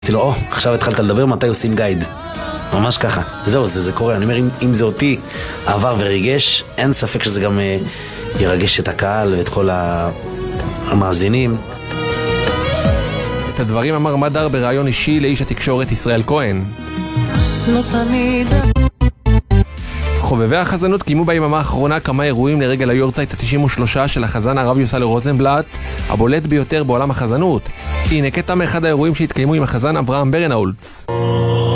אמרתי לו, עכשיו התחלת לדבר, מתי עושים גייד? ממש ככה. זהו, זה קורה. אני אומר, אם זה אותי עבר וריגש, אין ספק שזה גם ירגש את הקהל ואת כל המאזינים. את הדברים אמר מדר ברעיון אישי לאיש התקשורת ישראל כהן. לא תמיד. חובבי החזנות קיימו ביממה האחרונה כמה אירועים לרגל היורצייט ה-93 של החזן הרב יוסל רוזנבלט, הבולט ביותר בעולם החזנות. הנה קטע מאחד האירועים שהתקיימו עם החזן אברהם ברנהולץ.